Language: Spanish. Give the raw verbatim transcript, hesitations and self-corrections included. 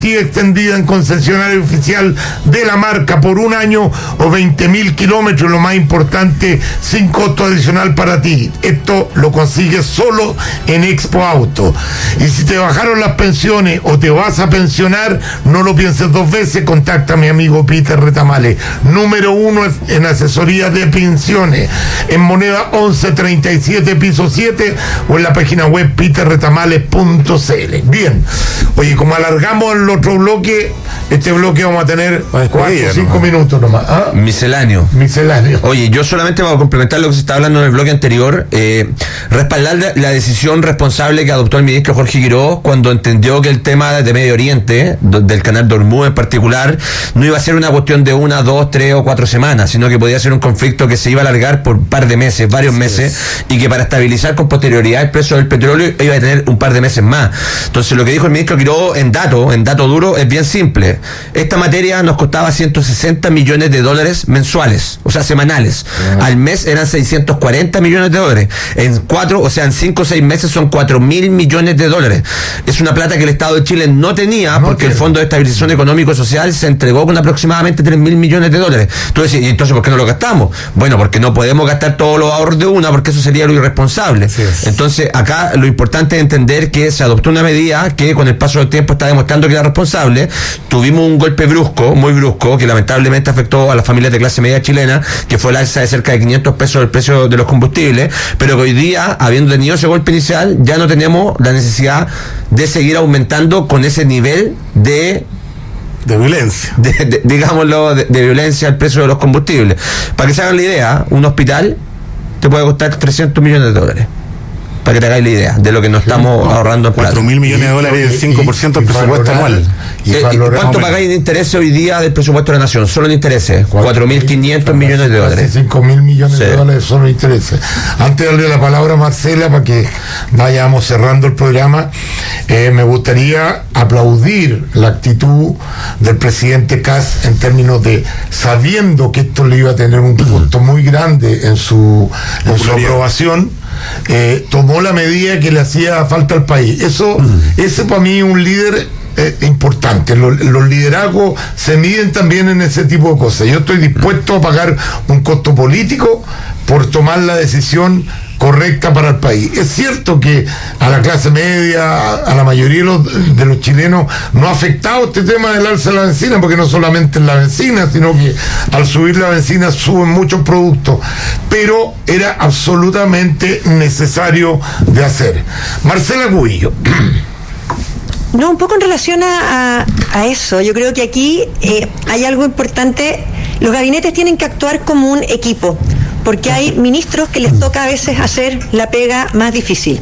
extendida en concesionario oficial de la marca por un año o veinte mil kilómetros, lo más importante, sin costo adicional para ti. Esto lo consigues solo en Expo Auto. Y si te bajaron las pensiones o te vas a pensionar, no lo pienses dos veces, contacta a mi amigo Peter Retamales, número uno en asesoría de pensiones, en Moneda once treinta y siete, piso siete, o en la página web peter retamales punto c l. Bien, oye, como alargamos el otro bloque, este bloque vamos a tener cuatro o cinco minutos nomás. ¿Ah? Misceláneo. Misceláneo. Oye, yo solamente para complementar lo que se está hablando en el bloque anterior, eh, respaldar la, la decisión responsable que adoptó el ministro Jorge Quiroz cuando entendió que el tema de Medio Oriente, do, del canal de Hormuz en particular, no iba a ser una cuestión de una, dos, tres o cuatro semanas, sino que podía ser un conflicto que se iba a alargar por un par de meses, varios meses, y que para estabilizar con posterioridad el precio del petróleo iba a tener un par de meses más. Entonces, lo que dijo el ministro Quiroz en dato, en dato duro, es bien simple. Esta materia nos costaba ciento sesenta millones de dólares mensuales, o sea, semanales. Uh-huh. Al mes eran seiscientos cuarenta millones de dólares. En cuatro, o sea, en cinco o seis meses son cuatro mil millones de dólares. Es una plata que el Estado de Chile no tenía, no porque tiene. El Fondo de Estabilización Económico y Social se entregó con aproximadamente tres mil millones de dólares. Entonces, ¿y entonces por qué no lo gastamos? Bueno, porque no podemos gastar todos los ahorros de una, porque eso sería lo irresponsable. Sí, sí. Entonces, acá lo importante es entender que se adoptó una medida que con el paso del tiempo está demostrando que era responsable. Tuvimos un golpe brusco, muy brusco, que lamentablemente afectó a las familias de clase media chilena, que fue el alza de cerca de quinientos pesos del precio de los combustibles, pero que hoy día, habiendo tenido ese golpe inicial, ya no tenemos la necesidad de seguir aumentando con ese nivel de de violencia, de, de, digámoslo, de, de violencia al precio de los combustibles. Para que se hagan la idea, un hospital te puede costar trescientos millones de dólares. Para que te hagáis la idea de lo que nos estamos sí, ahorrando en plata. cuatro mil millones de dólares, el cinco por ciento del presupuesto anual. ¿Y eh, cuánto pagáis de intereses hoy día del presupuesto de la nación? Solo en intereses. cuatro mil quinientos millones de dólares. cinco mil millones sí. de dólares solo en intereses. Antes de darle la palabra a Marcela para que vayamos cerrando el programa, eh, me gustaría aplaudir la actitud del presidente Kast en términos de, sabiendo que esto le iba a tener un costo muy grande en su, en su aprobación, Eh, tomó la medida que le hacía falta al país. Eso, mm. ese para mí es un líder eh, importante. Los, los liderazgos se miden también en ese tipo de cosas. Yo estoy dispuesto a pagar un costo político por tomar la decisión correcta para el país. Es cierto que a la clase media, a, a la mayoría de los, de los chilenos, no ha afectado este tema del alza de la benzina, porque no solamente es la benzina, sino que al subir la benzina suben muchos productos, pero era absolutamente necesario de hacer. Marcela Cubillo. No, un poco en relación a, a, a eso, yo creo que aquí eh, hay algo importante. Los gabinetes tienen que actuar como un equipo, porque hay ministros que les toca a veces hacer la pega más difícil.